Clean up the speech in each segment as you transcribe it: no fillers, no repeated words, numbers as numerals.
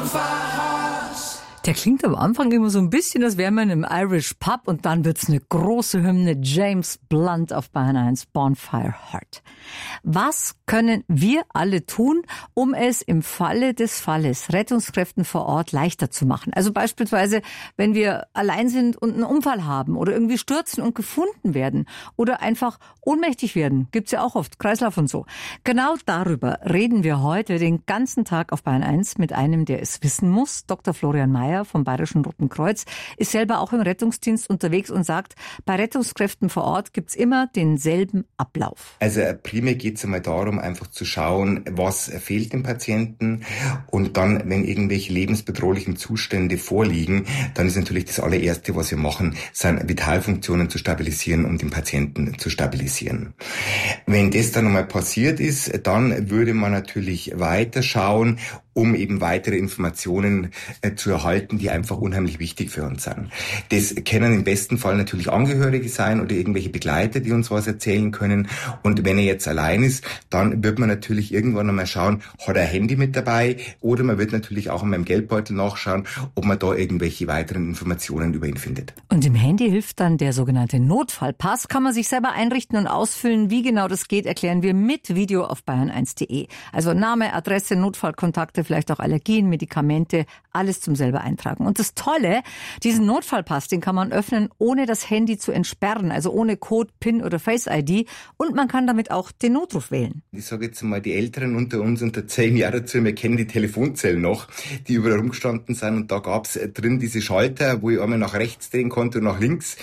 Der klingt am Anfang immer so ein bisschen, als wäre man im Irish Pub und dann wird's eine große Hymne. James Blunt auf Bayern 1, Bonfire Heart. Was können wir alle tun, um es im Falle des Falles Rettungskräften vor Ort leichter zu machen? Also beispielsweise, wenn wir allein sind und einen Unfall haben oder irgendwie stürzen und gefunden werden oder einfach ohnmächtig werden. Gibt's ja auch oft, Kreislauf und so. Genau darüber reden wir heute den ganzen Tag auf Bayern 1 mit einem, der es wissen muss. Dr. Florian Mayer vom Bayerischen Roten Kreuz ist selber auch im Rettungsdienst unterwegs und sagt, bei Rettungskräften vor Ort gibt's immer denselben Ablauf. Also primär geht es einmal darum, einfach zu schauen, was fehlt dem Patienten, und dann, wenn irgendwelche lebensbedrohlichen Zustände vorliegen, dann ist natürlich das allererste, was wir machen, sind Vitalfunktionen zu stabilisieren und den Patienten zu stabilisieren. Wenn das dann einmal passiert ist, dann würde man natürlich weiter schauen, um eben weitere Informationen zu erhalten, die einfach unheimlich wichtig für uns sind. Das können im besten Fall natürlich Angehörige sein oder irgendwelche Begleiter, die uns was erzählen können. Und wenn er jetzt allein ist, dann wird man natürlich irgendwann einmal schauen, hat er ein Handy mit dabei, oder man wird natürlich auch in meinem Geldbeutel nachschauen, ob man da irgendwelche weiteren Informationen über ihn findet. Und im Handy hilft dann der sogenannte Notfallpass. Kann man sich selber einrichten und ausfüllen. Wie genau das geht, erklären wir mit Video auf bayern1.de. Also Name, Adresse, Notfallkontakte, vielleicht auch Allergien, Medikamente, alles zum selber eintragen. Und das Tolle, diesen Notfallpass, den kann man öffnen, ohne das Handy zu entsperren, also ohne Code, PIN oder Face-ID. Und man kann damit auch den Notruf wählen. Ich sage jetzt mal, die Älteren unter uns, unter 10 Jahre dazu, wir kennen die Telefonzellen noch, die überall rumgestanden sind, und da gab's drin diese Schalter, wo ich einmal nach rechts drehen konnte und nach links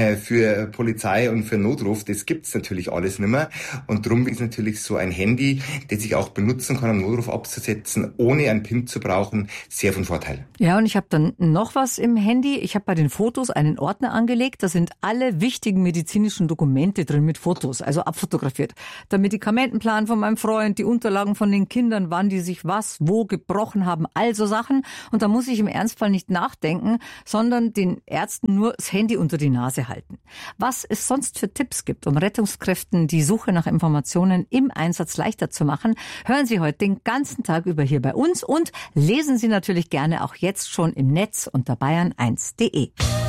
für Polizei und für Notruf. Das gibt's natürlich alles nicht mehr, und darum ist natürlich so ein Handy, das ich auch benutzen kann, um Notruf abzusetzen, ohne ein PIN zu brauchen, sehr von Vorteil. Ja, und ich habe dann noch was im Handy. Ich habe bei den Fotos einen Ordner angelegt. Da sind alle wichtigen medizinischen Dokumente drin mit Fotos, also abfotografiert. Der Medikamentenplan von meinem Freund, die Unterlagen von den Kindern, wann die sich was, wo gebrochen haben, also Sachen. Und da muss ich im Ernstfall nicht nachdenken, sondern den Ärzten nur das Handy unter die Nase halten. Was es sonst für Tipps gibt, um Rettungskräften die Suche nach Informationen im Einsatz leichter zu machen, hören Sie heute den ganzen Tag über hier bei uns und lesen Sie natürlich gerne auch jetzt schon im Netz unter bayern1.de.